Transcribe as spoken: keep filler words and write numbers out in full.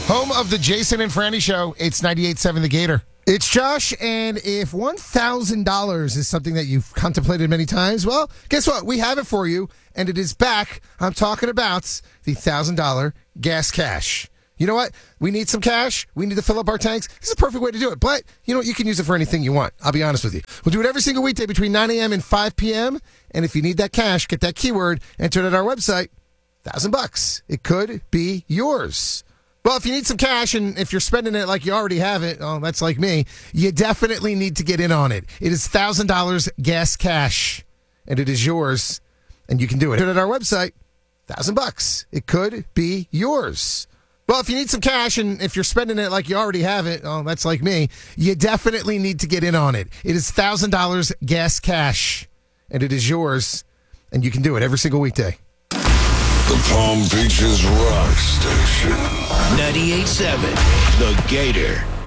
Home of the Jason and Franny Show. It's ninety-eight point seven The Gator. It's Josh, and if one thousand dollars is something that you've contemplated many times, well, guess what? We have it for you, and it is back. I'm talking about the one thousand dollars gas cash. You know what? We need some cash. We need to fill up our tanks. This is a perfect way to do it. But, you know what? You can use it for anything you want. I'll be honest with you. We'll do it every single weekday between nine a.m. and five p.m. And if you need that cash, get that keyword, enter it at our website. Thousand bucks. It could be yours. Well, if you need some cash and if you're spending it like you already have it, oh, that's like me, you definitely need to get in on it. It is one thousand dollars gas cash, and it is yours, and you can do it. Enter it at our website. Thousand bucks. It could be yours. Well, if you need some cash and if you're spending it like you already have it, oh, that's like me, you definitely need to get in on it. It is one thousand dollars gas cash, and it is yours, and you can do it every single weekday. The Palm Beaches Rock Station. ninety-eight point seven The Gator.